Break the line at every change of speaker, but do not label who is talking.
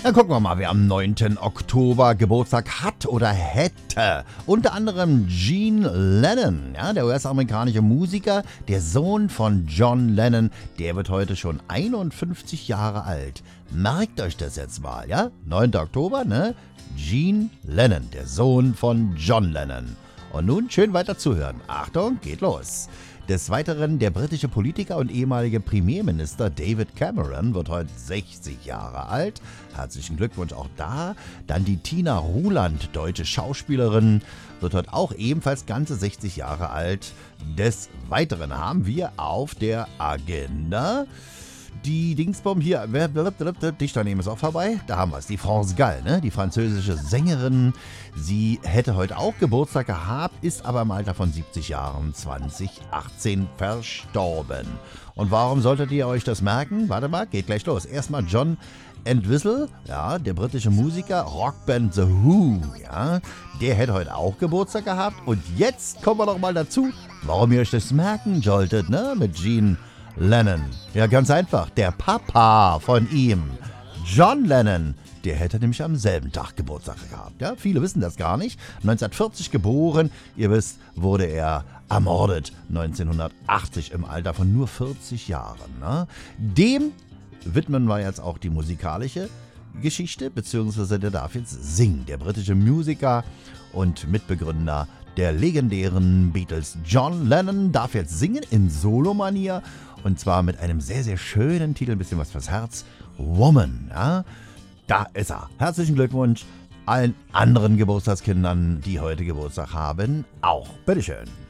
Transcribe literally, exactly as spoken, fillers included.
Dann gucken wir mal, wer am neunten Oktober Geburtstag hat oder hätte. Unter anderem Gene Lennon, ja, der U S-amerikanische Musiker, der Sohn von John Lennon, der wird heute schon einundfünfzig Jahre alt. Merkt euch das jetzt mal, ja? neunten Oktober, ne? Gene Lennon, der Sohn von John Lennon. Und nun schön weiter zuhören. Achtung, geht los. Des Weiteren, der britische Politiker und ehemalige Premierminister David Cameron wird heute sechzig Jahre alt. Herzlichen Glückwunsch auch da. Dann die Tina Ruland, deutsche Schauspielerin, wird heute auch ebenfalls ganze sechzig Jahre alt. Des Weiteren haben wir auf der Agenda die Dingsbomb hier, dicht daneben ist auch vorbei, da haben wir es, die France Gall, ne? Die französische Sängerin. Sie hätte heute auch Geburtstag gehabt, ist aber im Alter von siebzig Jahren zwanzig achtzehn verstorben. Und warum solltet ihr euch das merken? Warte mal, geht gleich los. Erstmal John Entwistle, ja, der britische Musiker, Rockband The Who, ja, der hätte heute auch Geburtstag gehabt. Und jetzt kommen wir doch mal dazu, warum ihr euch das merken solltet, ne? Mit Gene Lennon. Ja, ganz einfach. Der Papa von ihm, John Lennon, der hätte nämlich am selben Tag Geburtstag gehabt. Ja, viele wissen das gar nicht. neunzehnhundertvierzig geboren. Ihr wisst, wurde er ermordet. neunzehnhundertachtzig im Alter von nur vierzig Jahren. Ne? Dem widmen wir jetzt auch die musikalische Geschichte, beziehungsweise der darf jetzt singen. Der britische Musiker und Mitbegründer der legendären Beatles, John Lennon, darf jetzt singen in Solo-Manier. Und zwar mit einem sehr, sehr schönen Titel, ein bisschen was fürs Herz. Woman, ja. Da ist er. Herzlichen Glückwunsch allen anderen Geburtstagskindern, die heute Geburtstag haben. Auch. Bitteschön.